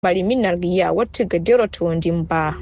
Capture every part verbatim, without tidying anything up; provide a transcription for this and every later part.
bari minar giya wata gadero tuwandin ba.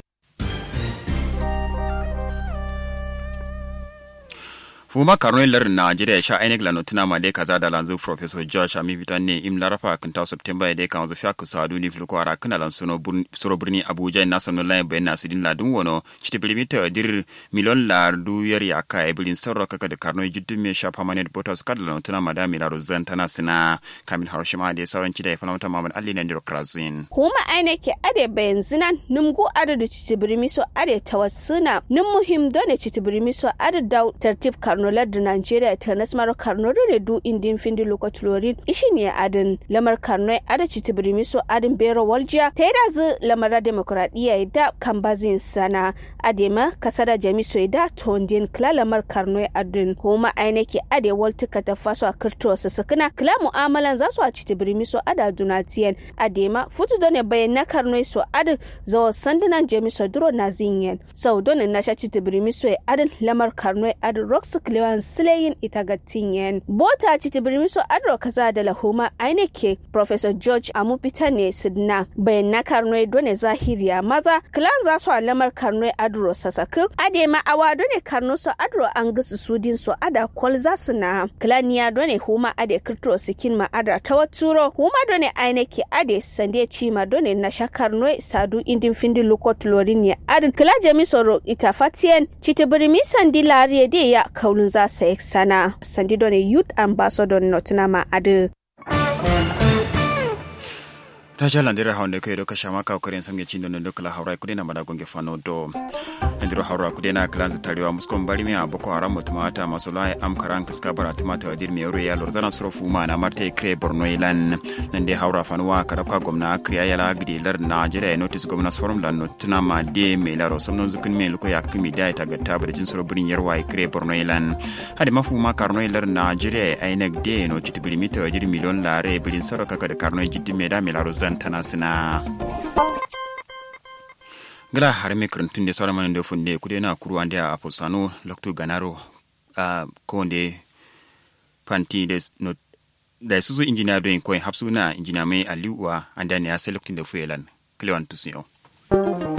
Fuma karno lar Nigeria sha ainek la notuna ma de kaza da lanzu Professor George Ami Vitane im larafa kan ta September de kan zo fiya ku sadu ni filko ara kana lan suno suro burni Abuja national line be na sidin la dun wono chiti bilimita dir million la du yer ya ka e bilin sarro kaka de karno jiddu me sha permanent voters kad la notuna ma da mi la rozan tana sina Kamil Haroshima de sauran ci da falamata Muhammad Ali ne ndiro krazin kuma aineke ade benzinan numgu ade du chiti bilimiso ade tawassuna num muhim done chiti bilimiso ade daw tertib nolar da Nigeria ta nasmar Karno da du indin findi lokacin ishi ne adin lamar Karno ada citi birimiso adin bero waljiya ta yi zu lamar demokradiyya da kambazin sana adema kasada jamiso da tondin kla lamar Karno adin kuma ainake ade waltuka ta faso a kirto su sakina kla mu'amalan za su a citi birimiso ada dunatiyan adema futu done bayan na Karno so adin zawo sandunan jamiso duro na zinyen sau done na sha citi birimiso adin lamar Karno adin rocks Lewan Sileyin Itagatinyen. Bota citi birmiso adro kaza da lahuma aineke Professor George Amupitane Sidna bayan na Karnoy done zahiriya maza klan za su alamar Karnoy adro sasaku ade ma awa done Karno so adro an gusu sudin so ada kwal za su na klaniya done huma ade kirtro sikin ma ada tawaturo huma done aineke ade sande chima done na sha Karnoy sadu indin findi lokot lorin ya adin kla jamisoro itafatien citi birmisan dilariye de ya kaulun za su yi sana sandido ne youth ambassador Nottingham adu ta jalan dira hawnde ko do kashama ka koren samge cindo no dokala hawra ko dina mada gonge fano do ndiro hawra ko dina klanza tariwa muskon bari mi aboko haram mutumata masulai am karan kaska bara tumata wadir mi yoro ya lorzana sorofu mana marte kre borno ilan nande hawra fanwa karaka gomna kriya yala gidi lar Nigeria notice governors forum lan Nottingham de me laro somnon zukun me luko yakumi dai tagatta bare jin soro burin yarwa kre borno ilan hadi mafuma karno lar Nigeria ainek de no chitibili mito wadir million lare bilin soro kaka de karno jiddi me da me laro tana sina gala harame kurantun de sora manen de funde kude na kuru ande a posano loktu ganaro a konde panti de no da susu engineer do en ko hapsuna engineer me aliwa andane a selecting de fuelan klewan tusiyo